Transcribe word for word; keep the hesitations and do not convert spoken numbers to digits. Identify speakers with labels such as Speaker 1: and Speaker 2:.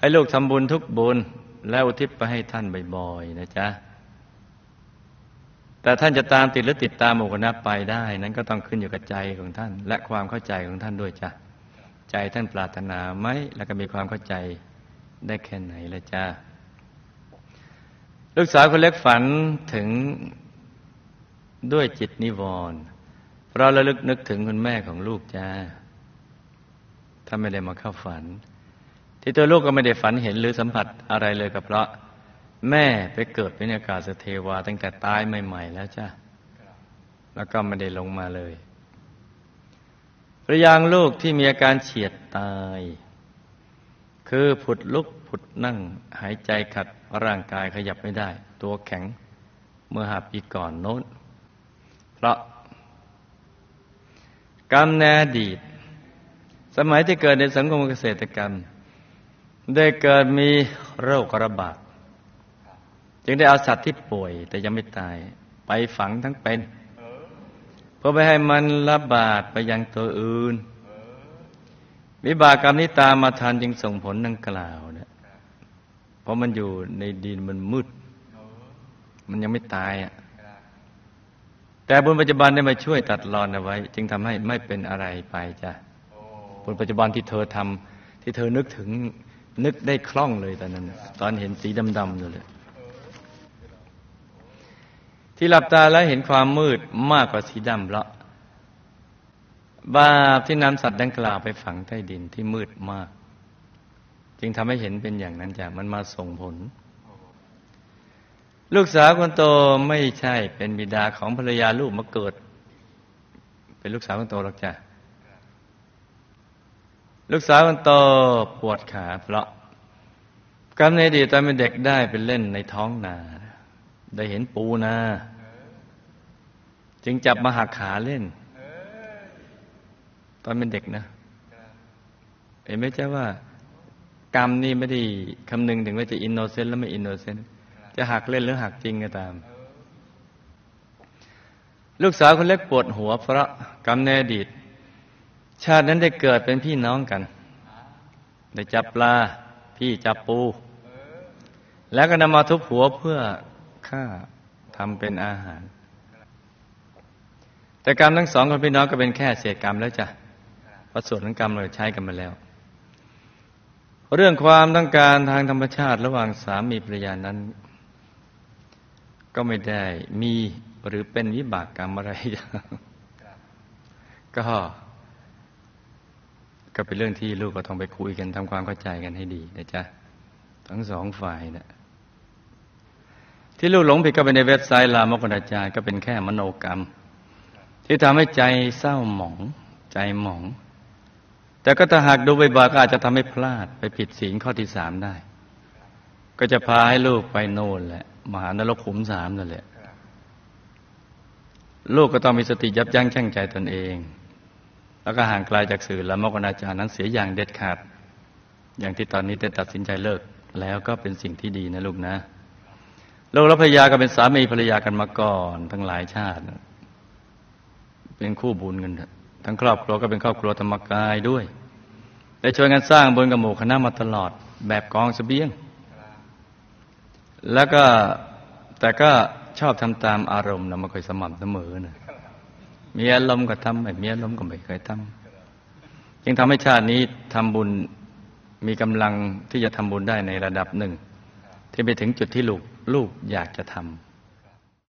Speaker 1: ให้ลูกทำบุญทุกบุญแล้วอุทิศไปให้ท่านบ่อยๆนะจ๊ะแต่ท่านจะตามติดหรือติดตามหมู่คณะไปได้นั้นก็ต้องขึ้นอยู่กับใจของท่านและความเข้าใจของท่านด้วยจ้ะใจท่านปรารถนาไหมแล้วก็มีความเข้าใจได้แค่ไหนละจ้ะลูกสาวคนเล็กฝันถึงด้วยจิตนิวรณ์เพราะระลึกนึกถึงคุณแม่ของลูกจ้าถ้าไม่ได้มาเข้าฝันที่ตัวลูกก็ไม่ได้ฝันเห็นหรือสัมผัสอะไรเลยก็เพราะแม่ไปเกิดเป็นอากาศเทวาตั้งแต่ตายใหม่ๆแล้วจ้าแล้วก็ไม่ได้ลงมาเลยพระยางลูกที่มีอาการเฉียดตายคือผุดลุกผุดนั่งหายใจขัดร่างกายขยับไม่ได้ตัวแข็งเมื่อห้าปีก่อนโน้นเพราะกรรมในอดีตสมัยที่เกิดในสังคมเกษตรกรรมได้เกิดมีโรคระบาดจึงได้เอาสัตว์ที่ป่วยแต่ยังไม่ตายไปฝังทั้งเป็นเพื่อไม่ให้มันระบาดไปยังตัวอื่นวิบากกรรมนี้ตามมาทันจึงส่งผลดังกล่าวเนี่ยเพราะมันอยู่ในดินมันมืดมันยังไม่ตายอ่ะแต่บุญปัจจุบันได้มาช่วยตัดรอนเอาไว้จึงทำให้ไม่เป็นอะไรไปจ้ะบุญปัจจุบันที่เธอทำที่เธอนึกถึงนึกได้คล่องเลยตอนนั้นตอนเห็นสีดำๆอยู่เลยที่หลับตาแล้วเห็นความมืดมากกว่าสีดำเพราะบาปที่นำสัตว์ดังกล่าวไปฝังใต้ดินที่มืดมากจึงทำให้เห็นเป็นอย่างนั้นจ้ะมันมาส่งผลลูกสาวคนโตไม่ใช่เป็นบิดาของภรรยาลูกมาเกิดเป็นลูกสาวคนโตหรอกจ้ะลูกสาวคนโตปวดขาเพราะกรรมในอดีตตอนเป็นเด็กได้ไปเล่นในท้องนาได้เห็นปูนาจึงจับมาหักขาเล่นตอนเป็นเด็กนะเห็นไหมจ๊ะว่ากรรมนี่ไม่ได้คำนึงถึงว่าจะอินโนเซนต์และไม่อินโนเซนต์จะหักเล่นหรือหักจริงก็ตามลูกสาวคนเล็กปวดหัวเพราะกรรมในอดีตชาตินั้นได้เกิดเป็นพี่น้องกันได้จับปลาพี่จับปูแล้วก็นำมาทุบหัวเพื่อฆ่าทำเป็นอาหารแต่กรรมทั้งสองคนพี่น้องก็เป็นแค่เศษกรรมแล้วจ้ะเพราะส่วนของกรรมเราใช้กันมาแล้วเรื่องความต้องการทางธรรมชาติระหว่างสามีภรรยานั้นก็ไม่ได้มีหรือเป็นวิบากกรรมอะไรก็ก็เป็นเรื่องที่ลูกก็ต้องไปคุยกันทำความเข้าใจกันให้ดีนะจ๊ะทั้งสองฝ่ายนะที่ลูกหลงผิดก็เป็นในเว็บไซต์ลามกอนาจารก็เป็นแค่มโนกรรมที่ทำให้ใจเศร้าหมองใจหมองแต่ก็ถ้าหากดูบ่อยๆก็อาจจะทำให้พลาดไปผิดศีลข้อที่สามได้ก็จะพาให้ลูกไปโน่นแหละมหานรกขุมสามนั่นแหละลูกก็ต้องมีสติยับยั้งชั่งใจตนเองแล้วก็ห่างไกลจากสื่อลามกอนาจารนั้นเสียอย่างเด็ดขาดอย่างที่ตอนนี้ได้ตัดสินใจเลิกแล้วก็เป็นสิ่งที่ดีนะลูกนะลูกและภรรยาก็เป็นสามีภรรยากันมาก่อนทั้งหลายชาติเป็นคู่บุญกันทั้งครอบครัวก็เป็นครอบครัวธรรมกายด้วยได้ช่วยกันสร้างบุญกับหมู่คณะมาตลอดแบบกองเสบียงแล้วก็แต่ก็ชอบทำตามอารมณ์นะไม่ค่อยสม่ำเสมอนะมีอารมณ์ก็ทำไม่มีอารมณ์ก็ไม่เคยทำจึงทำให้ชาตินี้ทำบุญมีกำลังที่จะทำบุญได้ในระดับหนึ่งที่ไปถึงจุดที่ลูกลูกอยากจะทำ